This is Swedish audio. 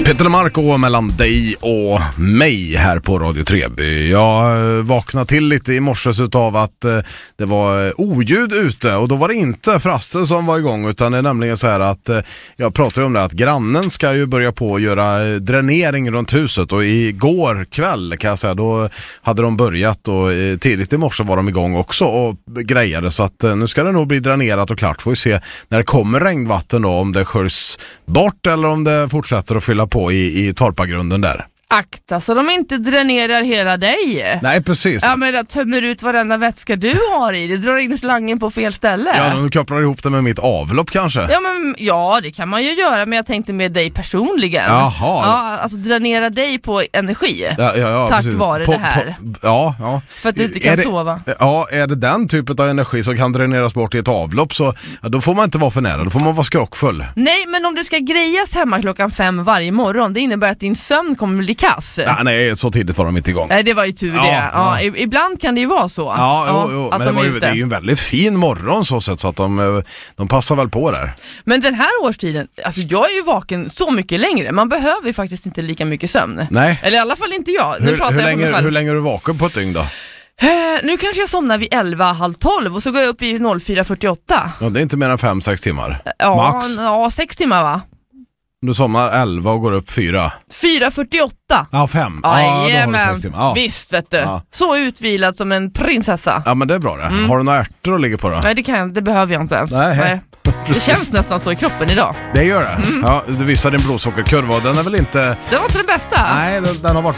Peter Marco mellan dig och mig här på Radio Treby. Jag vaknade till lite i morse av att det var oljud ute, och då var det inte Frasse som var igång, utan det är nämligen så här att jag pratade om det att grannen ska ju börja på att göra dränering runt huset, och igår kväll kan jag säga, då hade de börjat, och tidigt i morse var de igång också och grejade, så att nu ska det nog bli dränerat och klart. Får vi se när det kommer regnvatten då, om det sköljs bort eller om det fortsätter att fylla på i torpagrunden där. Akta så de inte dränerar hela dig. Nej, precis. Ja, men jag tömmer ut varenda vätska du har i. Det drar in slangen på fel ställe. Ja, de kopplar ihop det med mitt avlopp kanske. Ja, det kan man ju göra, men jag tänkte med dig personligen. Jaha. Ja, alltså dränera dig på energi. Ja, tack precis. vare det här. Ja. För att du inte kan sova. Ja, är det den typen av energi som kan dräneras bort i ett avlopp, så då får man inte vara för nära. Då får man vara skrockfull. Nej, men om det ska grejas hemma 5:00 varje morgon, det innebär att din sömn kommer bli kass. Nej, så tidigt var de inte igång. Nej, det var ju tur det. Ja. Ibland kan det ju vara så. Jo, att men det är ju en väldigt fin morgon så sett, så att de passar väl på där. Men den här årstiden, alltså jag är ju vaken så mycket längre. Man behöver ju faktiskt inte lika mycket sömn. Nej. Eller i alla fall inte jag. Hur länge är du vaken på ett dygn då? Nu kanske jag somnar vid 11:30 och så går jag upp i 04:48. Ja, det är inte mer än 5-6 timmar. Max. Ja, 6 timmar va? Du somnar 11 och går upp 4. 4:48. Ja, 5. Ja, då har du 6 timmar. Ja. Visst vet du. Ja. Så utvilad som en prinsessa. Ja, men det är bra det. Har du några ärtor att ligga på då? Nej, det behöver jag inte ens. Nej. Det känns nästan så i kroppen idag. Det gör det. Ja, du visar din blodsockerkurva. Den är väl inte... Det var inte det bästa. Nej, den har varit